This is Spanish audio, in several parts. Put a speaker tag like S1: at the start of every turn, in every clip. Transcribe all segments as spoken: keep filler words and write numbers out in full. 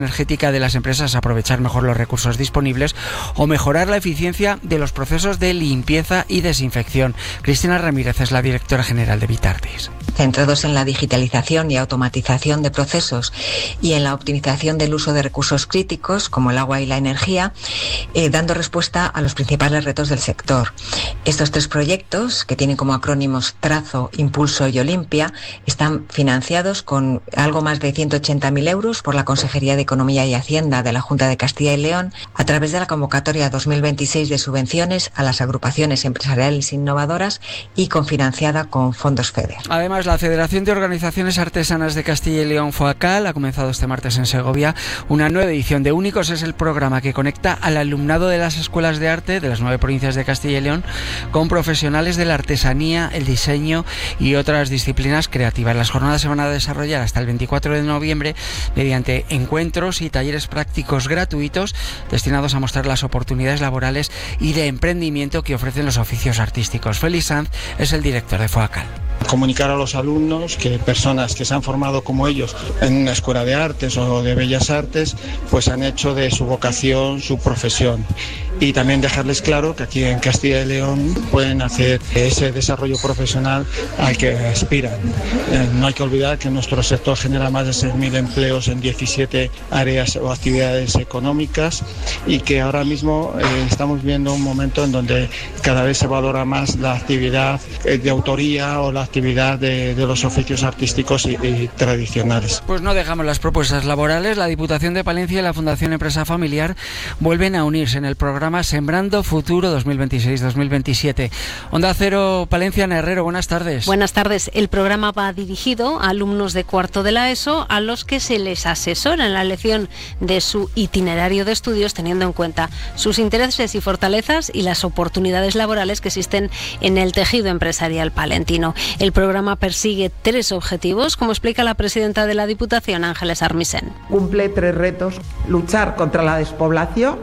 S1: energética de las empresas, aprovechar mejor los recursos disponibles o mejorar la eficiencia de los procesos de limpieza y desinfección. Cristina Ramírez es la directora general de Vitartis.
S2: Centrados en la digitalización y automatización de procesos y en la optimización del uso de recursos críticos como el agua y la energía, eh, dando respuesta a los principales retos del sector. Estos tres proyectos, que tienen como acrónimos Trazo, Impulso y Olimpia, están financiados con algo más de ciento ochenta mil euros por la Consejería de Economía y Hacienda de la Junta de Castilla y León a través de la convocatoria dos mil veintiséis de subvenciones a las agrupaciones empresariales innovadoras y cofinanciada con fondos FEDER.
S1: Además, la Federación de Organizaciones Artesanas de Castilla y León, FOACAL, ha comenzado este martes en Segovia una nueva edición de Únicos. Es el programa que conecta al alumnado de las escuelas de arte de las nueve provincias de Castilla y León con profesionales de la artesanía, el diseño y otras disciplinas creativas. Las jornadas se van a desarrollar hasta el veinticuatro de noviembre mediante encuentros y talleres prácticos gratuitos destinados a mostrar las oportunidades laborales y de emprendimiento que ofrecen los oficios artísticos. Félix Sanz es el director de FOACAL.
S3: Comunicar a los alumnos que personas que se han formado como ellos en una escuela de artes o de bellas artes, pues han hecho de su vocación su profesión. Y también dejarles claro que aquí en Castilla y León pueden hacer ese desarrollo profesional al que aspiran. Eh, no hay que olvidar que nuestro sector genera más de seis mil empleos en diecisiete áreas o actividades económicas y que ahora mismo eh, estamos viendo un momento en donde cada vez se valora más la actividad eh, de autoría o la actividad de, de los oficios artísticos y, y tradicionales.
S1: Pues no dejamos las propuestas laborales. La Diputación de Palencia y la Fundación Empresa Familiar vuelven a unirse en el programa Sembrando Futuro dos mil veintiséis dos mil veintisiete. Onda Cero Palencia, Ana Herrero, buenas tardes.
S4: Buenas tardes. El programa va dirigido a alumnos de cuarto de la ESO a los que se les asesora en la elección de su itinerario de estudios teniendo en cuenta sus intereses y fortalezas y las oportunidades laborales que existen en el tejido empresarial palentino. El programa persigue tres objetivos, como explica la presidenta de la Diputación, Ángeles Armisen.
S5: Cumple tres retos: luchar contra la despoblación,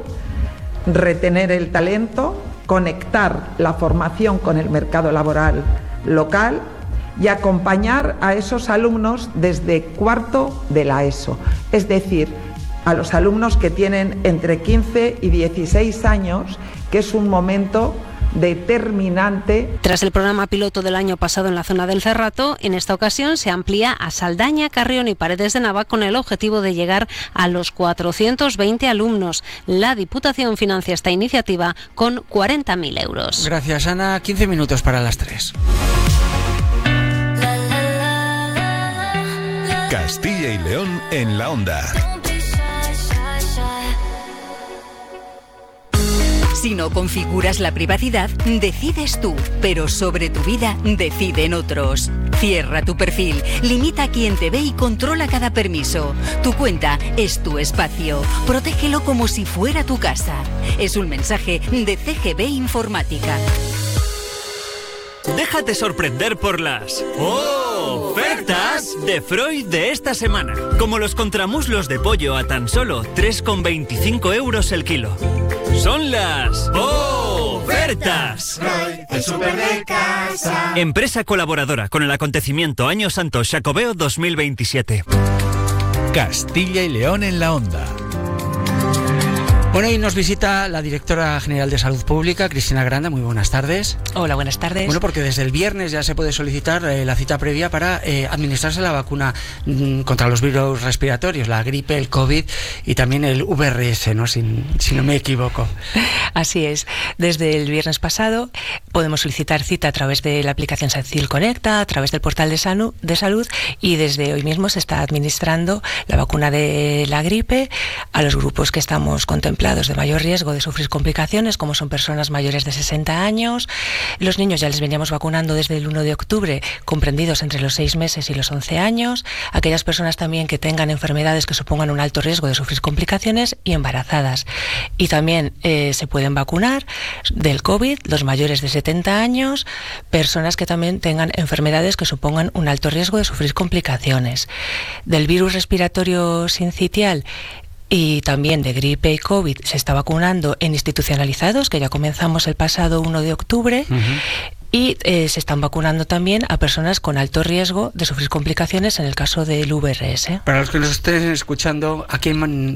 S5: retener el talento, conectar la formación con el mercado laboral local y acompañar a esos alumnos desde cuarto de la ESO, es decir, a los alumnos que tienen entre quince y dieciséis años, que es un momento determinante.
S4: Tras el programa piloto del año pasado en la zona del Cerrato, en esta ocasión se amplía a Saldaña, Carrión y Paredes de Nava con el objetivo de llegar a los cuatrocientos veinte alumnos. La Diputación financia esta iniciativa con cuarenta mil euros.
S1: Gracias, Ana. quince minutos para las tres.
S6: Castilla y León en la onda.
S7: Si no configuras la privacidad, decides tú, pero sobre tu vida deciden otros. Cierra tu perfil, limita a quien te ve y controla cada permiso. Tu cuenta es tu espacio. Protégelo como si fuera tu casa. Es un mensaje de C G B Informática.
S8: Déjate sorprender por las ofertas de Freud de esta semana. Como los contramuslos de pollo a tan solo tres con veinticinco euros el kilo. Son las ofertas.
S9: Freud, el súper de casa.
S8: Empresa colaboradora con el acontecimiento Año Santo Xacobeo dos mil veintisiete.
S6: Castilla y León en la onda.
S1: Bueno, y nos visita la directora general de Salud Pública, Cristina Granda. Muy buenas tardes.
S10: Hola, buenas tardes.
S1: Bueno, porque desde el viernes ya se puede solicitar eh, la cita previa para eh, administrarse la vacuna mm, contra los virus respiratorios, la gripe, el COVID y también el V R S, ¿no? Si, si no me equivoco.
S10: Así es. Desde el viernes pasado podemos solicitar cita a través de la aplicación Sacil Conecta, a través del portal de, sanu, de salud, y desde hoy mismo se está administrando la vacuna de la gripe a los grupos que estamos contemplando de mayor riesgo de sufrir complicaciones, como son personas mayores de sesenta años. Los niños ya les veníamos vacunando desde el uno de octubre, comprendidos entre los seis meses y los once años. Aquellas personas también que tengan enfermedades que supongan un alto riesgo de sufrir complicaciones y embarazadas. Y también eh, se pueden vacunar del COVID los mayores de setenta años, personas que también tengan enfermedades que supongan un alto riesgo de sufrir complicaciones. Del virus respiratorio sincitial y también de gripe y COVID se está vacunando en institucionalizados, que ya comenzamos el pasado uno de octubre. Uh-huh. Y eh, se están vacunando también a personas con alto riesgo de sufrir complicaciones en el caso del V R S.
S1: Para los que nos estén escuchando, ¿a quién